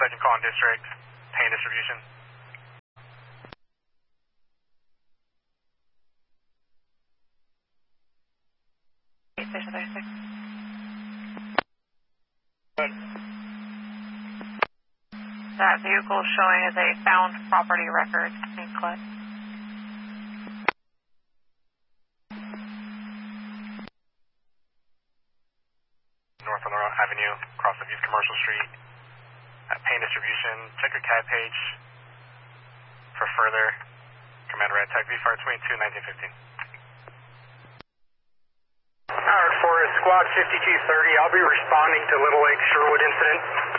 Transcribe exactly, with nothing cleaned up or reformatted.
Sergeant calling district, pain distribution. Station thirty-six. Good. That vehicle is showing as a found property record in Clay. North on Laurel Avenue, across of East Commercial Street. At pain distribution, check your C A D page for further. Command red tag V FAR twenty-two nineteen fifteen. Howard Forest, Squad fifty-two thirty. I'll be responding to Little Lake Sherwood incident.